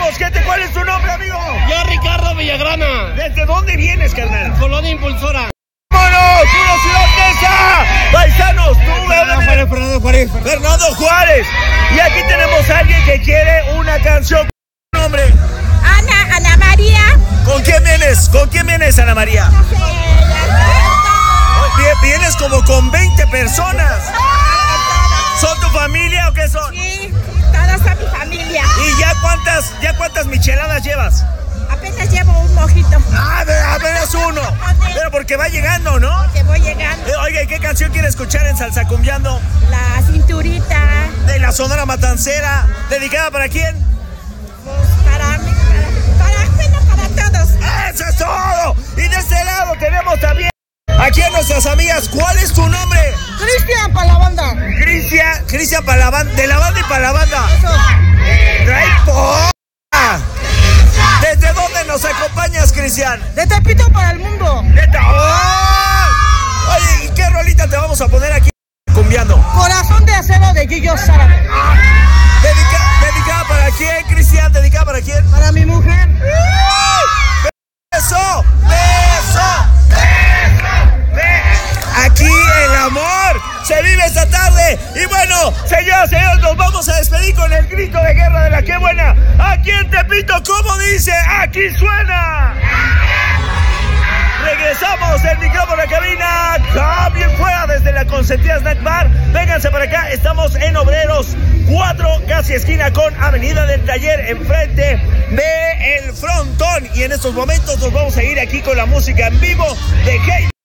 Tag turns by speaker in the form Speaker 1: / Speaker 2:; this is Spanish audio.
Speaker 1: tenemos gente. ¿Cuál es tu nombre, amigo?
Speaker 2: Yo, Ricardo Villagrana.
Speaker 1: ¿Desde dónde vienes, carnal?
Speaker 2: Colonia Impulsora.
Speaker 1: ¡Vámonos! ¡Pura ciudad nesa! Paisanos, tú, Fernando Juárez. Y aquí tenemos a alguien que quiere una canción. ¿Qué nombre?
Speaker 3: Ana María.
Speaker 1: ¿Con quién vienes? ¿Con quién vienes, Ana María?
Speaker 3: No sé,
Speaker 1: Vienes como con 20 personas. ¿Son tu familia o qué son?
Speaker 3: sí, todos son mi familia.
Speaker 1: ¿Y ya cuántas micheladas llevas?
Speaker 3: Apenas llevo un mojito.
Speaker 1: Apenas uno. Pero porque va llegando, ¿no?
Speaker 3: Que voy llegando.
Speaker 1: Oiga, ¿y qué canción quiere escuchar en Salsa Cumbiando?
Speaker 3: La cinturita.
Speaker 1: De la Sonora Matancera. ¿Dedicada para quién?
Speaker 3: Pues para todos.
Speaker 1: ¡Eso es todo! Y de este lado tenemos también aquí a nuestras amigas. ¿Cuál es tu nombre?
Speaker 4: Cristian para la banda.
Speaker 1: Cristian para la banda. De la banda y para la banda. Trae ¿Desde dónde nos acompañas, Cristian?
Speaker 4: De Tepito para el mundo.
Speaker 1: ¡Neta! ¡Oh! Oye, ¿y qué rolita te vamos a poner aquí cumbiando?
Speaker 4: Corazón de acero de Gillo Zárate.
Speaker 1: ¿Dedicada para quién, Cristian? ¿Dedicada para quién?
Speaker 4: Para mi mujer.
Speaker 1: ¡Beso! ¡Beso! Aquí el amor se vive esta tarde. Y bueno, señoras y señores, nos vamos a despedir con el grito de guerra de la que buena. Aquí en Tepito, ¿cómo dice? Aquí suena. Regresamos el micrófono a la cabina. Cambien fuera desde la consentida Snack Bar. Vénganse para acá. Estamos en Obreros 4, casi esquina con Avenida del Taller, enfrente de El Frontón. Y en estos momentos nos vamos a ir aquí con la música en vivo de Hey.